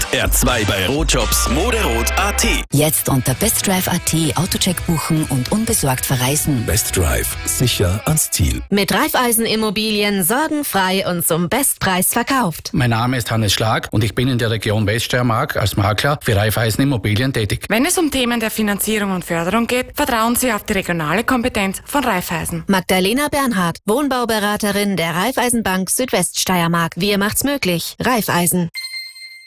R2 bei Rotjobs, moderot.at. Jetzt unter bestdrive.at Autocheck buchen und unbesorgt verreisen. Best Drive. Sicher ans Ziel. Mit Raiffeisen Immobilien sorgenfrei und zum Bestpreis verkauft. Mein Name ist Hannes Schlag und ich bin in der Region Weststeiermark als Makler für Raiffeisen Immobilien tätig. Wenn es um Themen der Finanzierung und Förderung geht, vertrauen Sie auf die regionale Kompetenz von Raiffeisen. Magdalena Bernhard, Wohnbauberaterin der Raiffeisenbank Südweststeiermark. Wir macht's möglich. Raiffeisen.